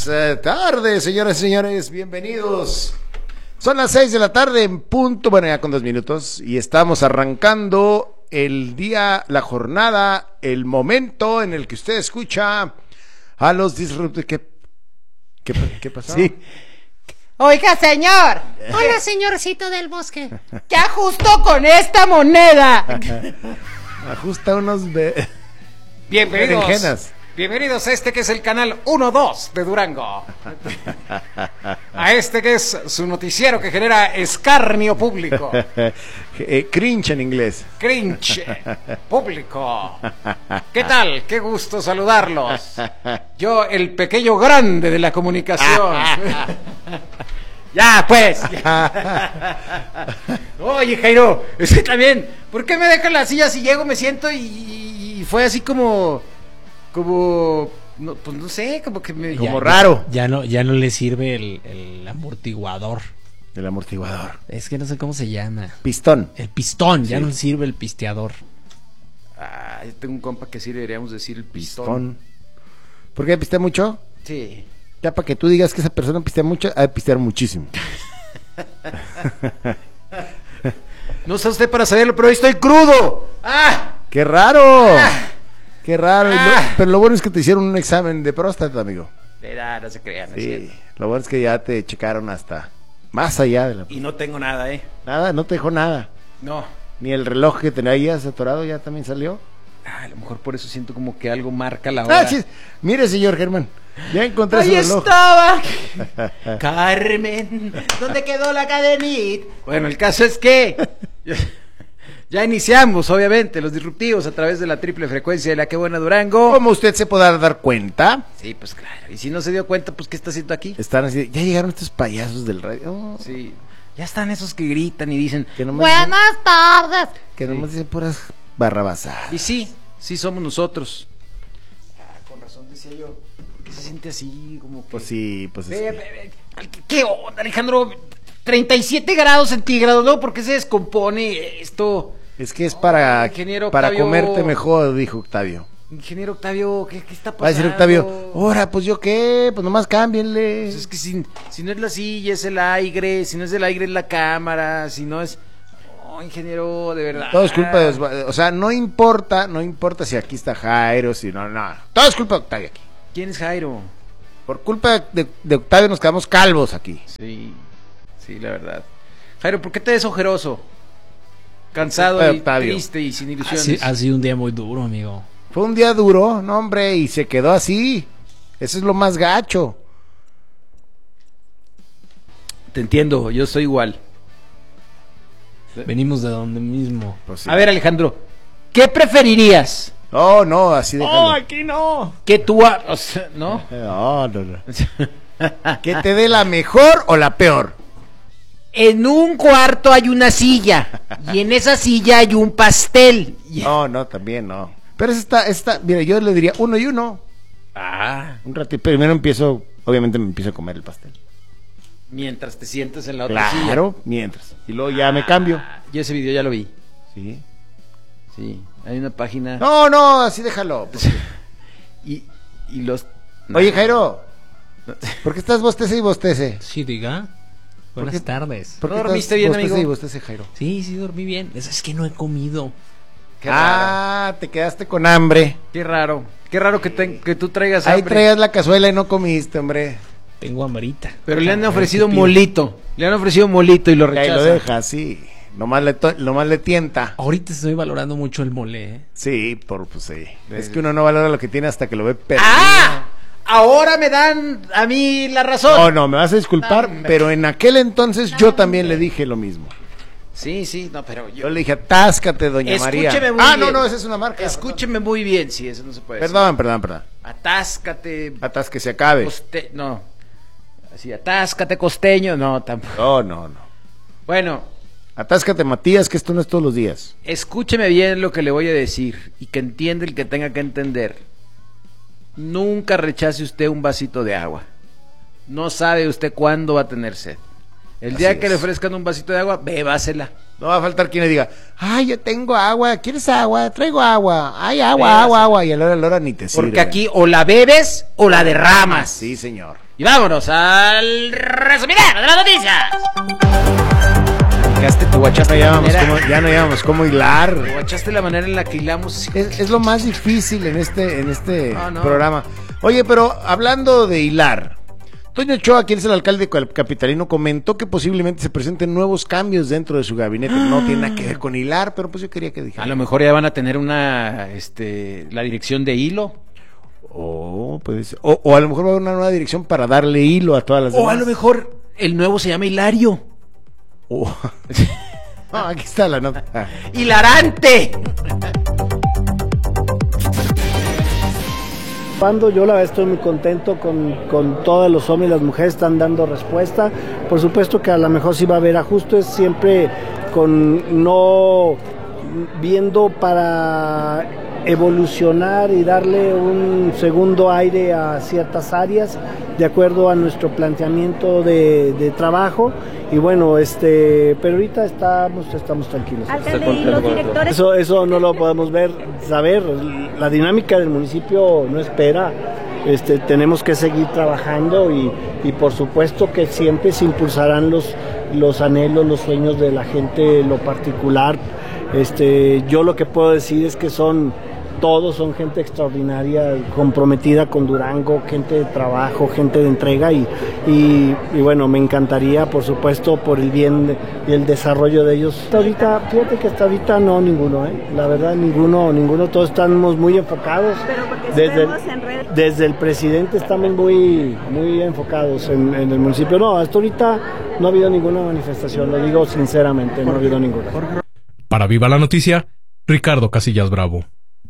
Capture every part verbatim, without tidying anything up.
Buenas eh, tardes, señoras y señores, bienvenidos. Son las seis de la tarde en punto, bueno, ya con dos minutos, y estamos arrancando el día, la jornada, el momento en el que usted escucha a los disruptores. ¿Qué, qué, qué pasó? Sí. Oiga, señor. Hola, señorcito del bosque. ¿Qué ajusto con esta moneda? Ajusta unos be... Bienvenidos. berenjenas. Bienvenidos a este que es el canal uno dos de Durango. A este que es su noticiero que genera escarnio público. eh, cringe en inglés. Cringe público. ¿Qué tal? Qué gusto saludarlos. Yo, el pequeño grande de la comunicación. Ya, pues. Oye, Jairo, usted también. ¿Por qué me dejan la silla si llego, me siento y, y fue así como... Como, no, pues no sé, como que me... Como ya, raro. Ya, ya no, ya no le sirve el, el amortiguador. El amortiguador. Es que no sé cómo se llama. Pistón. El pistón, ya Sí. no le sirve el pisteador. Ah, yo tengo un compa que sí deberíamos decir el pistón. Pistón. ¿Por qué pistea mucho? Sí. Ya para que tú digas que esa persona pistea mucho, ha de pistear muchísimo. No sé usted para saberlo, pero hoy estoy crudo. ¡Ah! ¡Qué raro! Ah. ¡Qué raro! Y lo- Ah. pero lo bueno es que te hicieron un examen de próstata, amigo. Ah, no se crean, es Sí, cierto. lo bueno es que ya te checaron hasta más allá de la... Y no tengo nada, ¿eh? Nada, no te dejó nada. No. Ni el reloj que tenías atorado ya también salió. Ah, a lo mejor por eso siento como que algo marca la hora. Ah, chis. Mire, señor Germán, ya encontré ¡Ahí su reloj. estaba! Carmen, ¿dónde quedó la cadenita? Bueno, el caso es que ya iniciamos, obviamente, los disruptivos a través de la triple frecuencia de la que buena Durango. Como usted se podrá dar cuenta, Sí, pues claro. Y si no se dio cuenta, pues ¿qué está haciendo aquí? están así, ya llegaron estos payasos del radio. Oh, Sí. Ya están esos que gritan y dicen, que nomás dicen, Buenas tardes. que nomás dicen puras barrabasadas. y sí, sí somos nosotros. Ah, con razón decía yo. ¿Por qué se siente así? Como que... Pues sí, pues Ve, sí. ve, ve, ¿Qué, qué onda, Alejandro? treinta y siete grados centígrados, ¿no? ¿Por qué se descompone esto? Es que es para, Oh, ingeniero para Octavio. comerte mejor, dijo Octavio. Ingeniero Octavio, ¿qué, qué está pasando? Va a decir Octavio, ahora, pues yo qué, pues nomás cámbienle. Pues es que si, si no es la silla, es el aire. Si no es el aire, es la cámara. Si no es... Oh, ingeniero, de verdad. Todo es culpa de Osva- o sea, no importa, no importa si aquí está Jairo, si no, no, todo es culpa de Octavio aquí. ¿Quién es Jairo? Por culpa de, de Octavio nos quedamos calvos aquí. Sí, sí, la verdad. Jairo, ¿por qué te ves ojeroso? Cansado Culpa de y Octavio. triste y sin Ha, ilusiones. si- ha sido un día muy duro, amigo. Fue un día duro, no hombre, y se quedó así. Eso es lo más gacho. Te entiendo, yo soy igual. Venimos de donde mismo. Pues sí. A ver, Alejandro, ¿qué preferirías? No, no, así déjalo. aquí no! Que tú... ha- O sea, ¿no? No, no, no. ¿Que te dé la mejor o la peor? En un cuarto hay una silla y en esa silla hay un pastel. Y- No, no, también no. Pero esa está, esta, mira, yo le diría uno y uno. Ah, Un ratito, primero empiezo, obviamente me empiezo a comer el pastel. mientras te sientes en la otra silla. Claro, mientras. Y luego ya me cambio. Ah, yo ese video ya lo vi. Sí. Sí, hay una página. No, no, así déjalo. porque- Y, y los... Oye, Jairo, ¿por qué estás bostece y bostece? Sí, diga. Buenas qué? tardes. ¿Por qué ¿No dormiste estás bien, bostece amigo? y bostece, Jairo? Sí, sí, dormí bien. Es, es que no he comido. Qué raro. Ah, te quedaste con hambre. Qué raro. Qué raro que, te- que tú traigas Ahí hambre. traías la cazuela y no comiste, hombre. Tengo hambrita. Pero le han A ver, ofrecido ¿qué pido? molito. Le han ofrecido molito y lo Y ahí rechaza. lo deja, sí. Nomás le, to- nomás le tienta. Ahorita estoy valorando mucho el mole, ¿eh? Sí, por, pues sí. Es que uno no valora lo que tiene hasta que lo ve perdido. ¡Ah! Ahora me dan a mí la razón. No, no, me vas a disculpar, Dame. pero en aquel entonces yo también le dije lo mismo. Sí, sí, no, pero yo... Yo le dije, atáscate, doña María. Escúcheme muy ah, bien. no, no, esa es una marca. Escúcheme muy bien, sí, eso no se puede Perdón, perdón, perdón. decir. Atáscate. Atas que se acabe. Coste... No. Así, atáscate, costeño. No, tampoco. No, no, no. Bueno, Atáscate, Matías, que esto no es todos los días. escúcheme bien lo que le voy a decir y que entiende el que tenga que entender. Nunca rechace usted un vasito de agua. No sabe usted cuándo va a tener sed. El Así día que es. le ofrezcan un vasito de agua, bébasela. No va a faltar quien le diga, ay, yo tengo agua, ¿quieres agua? Traigo agua, ay, agua, Veas. agua, agua, y a la hora, a la hora ni te sirve. Porque aquí o la bebes o la derramas. Sí, señor. Y vámonos al resumidero de las noticias. Gaste, te guachaste Ya la no manera, llevamos cómo, ya no llevamos cómo hilar. te guachaste la manera en la que hilamos. Es, es lo más difícil en este, en este No, no. programa. Oye, pero hablando de hilar, Toño Ochoa, quien es el alcalde capitalino, comentó que posiblemente se presenten nuevos cambios dentro de su gabinete. No tiene nada que ver con hilar, pero pues yo quería que dijera. A lo mejor ya van a tener una, este, la dirección de hilo. Oh, pues, o, o a lo mejor va a haber una nueva dirección para darle hilo a todas las O a demás. lo mejor el nuevo se llama Hilario. Oh. Ah, aquí está la nota. Ah. ¡Hilarante! Cuando yo la verdad estoy muy contento con, con todos los hombres y las mujeres están dando respuesta. Por supuesto que a lo mejor sí va a haber ajustes, siempre con no viendo para evolucionar y darle un segundo aire a ciertas áreas de acuerdo a nuestro planteamiento de, de trabajo. Y bueno, este, pero ahorita estamos, estamos tranquilos. Alcalde, y los directores. Eso, eso no lo podemos ver, saber. La dinámica del municipio no espera. Este, tenemos que seguir trabajando y, y por supuesto que siempre se impulsarán los, los anhelos, los sueños de la gente, lo particular. Este, yo lo que puedo decir es que son todos son gente extraordinaria, comprometida con Durango, gente de trabajo, gente de entrega y, y, y bueno, me encantaría, por supuesto, por el bien de, y el desarrollo de ellos. Hasta ahorita, fíjate que hasta ahorita no, ninguno, ¿eh? La verdad, ninguno, ninguno, todos estamos muy enfocados. Pero porque si desde, vemos en redes. desde el presidente estamos muy, muy enfocados en, en el municipio. No, hasta ahorita no ha habido ninguna manifestación, lo digo sinceramente, no ha habido ninguna. Para Viva la Noticia, Ricardo Casillas Bravo.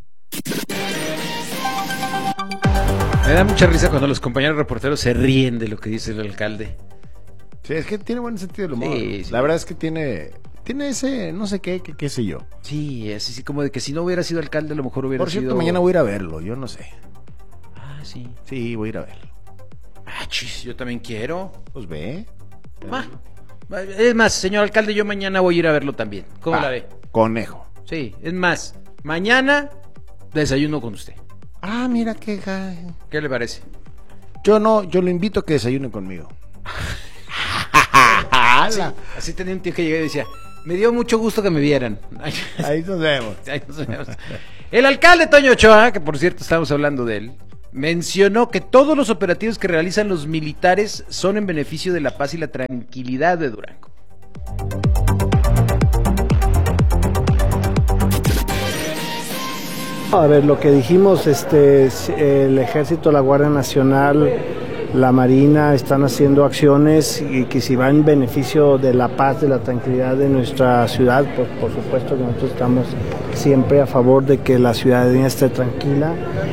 Me da mucha risa cuando los compañeros reporteros se ríen de lo que dice el alcalde. Sí, es que tiene buen sentido del humor. Sí, sí. La verdad es que tiene, tiene ese, no sé qué, qué, qué sé yo. Sí, es así como de que si no hubiera sido alcalde, a lo mejor hubiera Por cierto, sido... mañana voy a ir a verlo, yo no sé. Ah, sí. Sí, voy a ir a verlo. Ah, chis, yo también quiero. Pues ve. Ah, es más, señor alcalde, yo mañana voy a ir a verlo también. ¿Cómo Ah, la ve? Conejo. Sí, es más, mañana desayuno con usted. Ah, mira qué gay. ¿Qué le parece? Yo no, yo lo invito a que desayune conmigo. Sí, así tenía un tío que llegaba y decía, me dio mucho gusto que me vieran. Ahí nos vemos. Ahí nos vemos. El alcalde Toño Ochoa, que por cierto estamos hablando de él, mencionó que todos los operativos que realizan los militares son en beneficio de la paz y la tranquilidad de Durango. A ver, lo que dijimos, este, el Ejército, la Guardia Nacional, la Marina están haciendo acciones y que si va en beneficio de la paz, de la tranquilidad de nuestra ciudad, pues por supuesto que nosotros estamos siempre a favor de que la ciudadanía esté tranquila,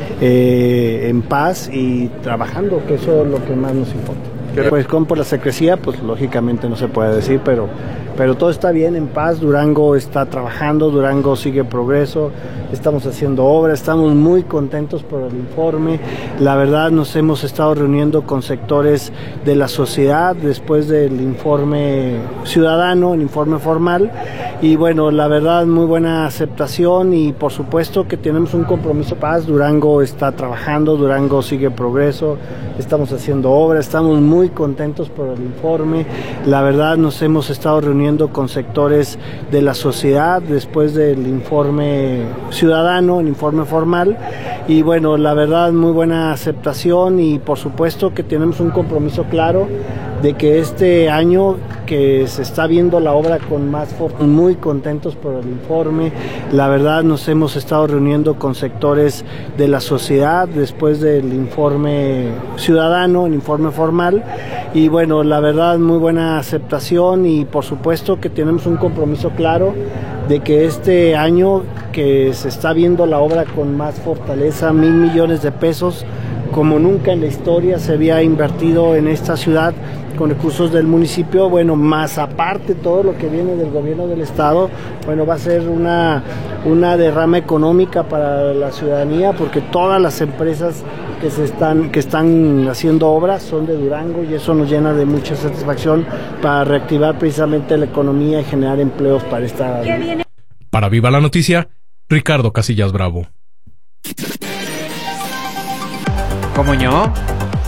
eh, en paz y trabajando, que eso es lo que más nos importa. Pues con por la secrecía, pues lógicamente no se puede decir, pero, pero todo está bien, en paz. Durango está trabajando, Durango sigue progreso, estamos haciendo obras, estamos muy contentos por el informe. La verdad nos hemos estado reuniendo con sectores de la sociedad después del informe ciudadano, el informe formal, y bueno, la verdad muy buena aceptación y por supuesto que tenemos un compromiso de paz. Durango está trabajando, Durango sigue progreso, estamos haciendo obras, estamos muy contentos por el informe. La verdad nos hemos estado reuniendo con sectores de la sociedad después del informe ciudadano, el informe formal, y bueno, la verdad muy buena aceptación y por supuesto que tenemos un compromiso claro de que este año que se está viendo la obra con más fortaleza, muy contentos por el informe. La verdad nos hemos estado reuniendo con sectores de la sociedad después del informe ciudadano, el informe formal, y bueno, la verdad muy buena aceptación y por supuesto que tenemos un compromiso claro de que este año que se está viendo la obra con más fortaleza, mil millones de pesos, como nunca en la historia se había invertido en esta ciudad con recursos del municipio, bueno, más aparte todo lo que viene del gobierno del estado, bueno, va a ser una, una derrama económica para la ciudadanía, porque todas las empresas que se están, que están haciendo obras son de Durango y eso nos llena de mucha satisfacción para reactivar precisamente la economía y generar empleos para esta... ¿Qué viene? Para Viva la Noticia, Ricardo Casillas Bravo. ¿Cómo yo?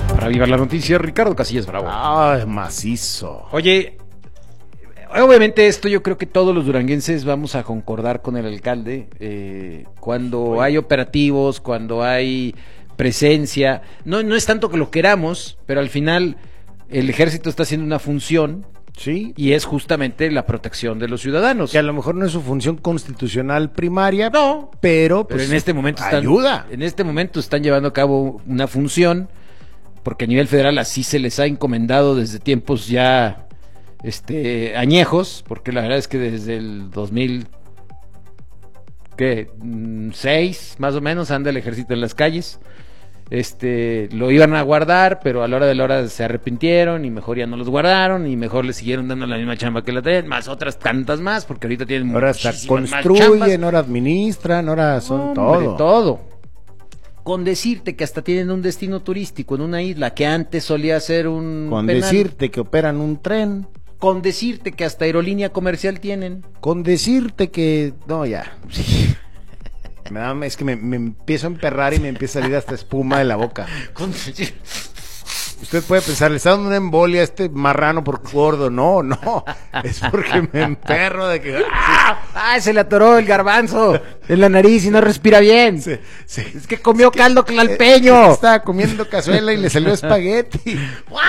Para Viva la Noticia, Ricardo Casillas Bravo. Ay, macizo. Oye, obviamente esto yo creo que todos los duranguenses vamos a concordar con el alcalde. Eh, cuando Oye. hay operativos, cuando hay presencia, no, no es tanto que lo queramos, pero al final el ejército está haciendo una función. Sí. Y es justamente la protección de los ciudadanos. Que a lo mejor no es su función constitucional primaria, no, pero, pues, pero en este momento están, ayuda. En este momento están llevando a cabo una función, porque a nivel federal así se les ha encomendado desde tiempos ya este añejos, porque la verdad es que desde el dos mil seis más o menos anda el ejército en las calles. Este, lo iban a guardar, pero a la hora de la hora se arrepintieron y mejor ya no los guardaron y mejor le siguieron dando la misma chamba que la traían, más otras tantas más, porque ahorita tienen ahora hasta construyen, ahora administran, ahora son Hombre, todo. todo. Con decirte que hasta tienen un destino turístico en una isla que antes solía ser un Con penal. decirte que operan un tren. Con decirte que hasta aerolínea comercial tienen. Con decirte que... No, ya. Me da, es que me, me empiezo a emperrar y me empieza a salir hasta espuma de la boca. Con decir... Usted puede pensar, le está dando una embolia a este marrano por gordo. No, no. Es porque me emperro de que... ¡Ah! ¡Ay, se le atoró el garbanzo en la nariz y no respira bien! Sí, sí. Es que comió es que, caldo clalpeño. Es que estaba comiendo cazuela y le salió espagueti.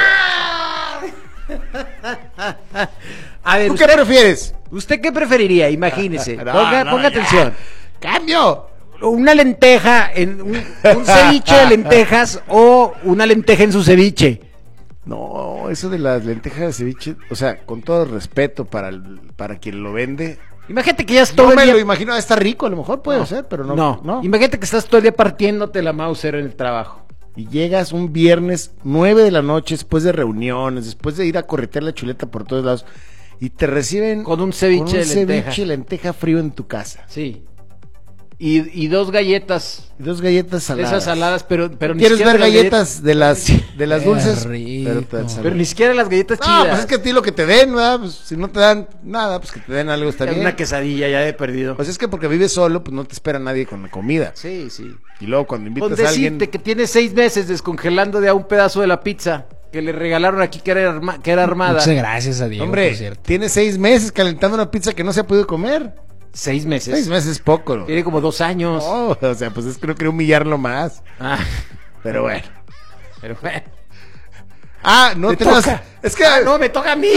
A ver, ¿Tú usted, qué prefieres? ¿Usted qué preferiría? Imagínese. No, ponga no, ponga ya. atención. ¡Cambio! Una lenteja, en un, un ceviche de lentejas o una lenteja en su ceviche. No, eso de las lentejas de ceviche, o sea, con todo el respeto para el, para quien lo vende. Imagínate que ya es todo No el me día... lo imagino, está rico, a lo mejor puede no, ser, pero no, no. no. Imagínate que estás todo el día partiéndote la Mauser en el trabajo. Y llegas un viernes, nueve de la noche, después de reuniones, después de ir a corretear la chuleta por todos lados, y te reciben con un ceviche con un de lenteja. ceviche lenteja frío en tu casa. Sí. Y, y dos galletas. Y dos galletas saladas. Esas saladas, pero, pero ni ¿Quieres siquiera ver las galletas de las de las Qué dulces? rico. Pero, te- Pero ni siquiera las galletas no, chidas. pues es que a ti lo que te den, ¿verdad? Pues si no te dan nada, pues que te den algo está Es bien. una quesadilla ya he perdido. Pues es que porque vives solo, pues no te espera nadie con la comida. Sí, sí. Y luego cuando invitas Con a decirte alguien... que tiene seis meses descongelando de a un pedazo de la pizza que le regalaron aquí que era, arma- que era armada. Muchas gracias a Diego, Hombre, por cierto. tiene seis meses calentando una pizza que no se ha podido comer. Seis meses. Seis meses es poco, ¿no? Tiene como dos años. No, o sea, pues es que no quiero humillarlo más. Ah, Pero bueno. pero bueno. Ah, no Te te las- toca. Es que... Ah, no, me toca a mí.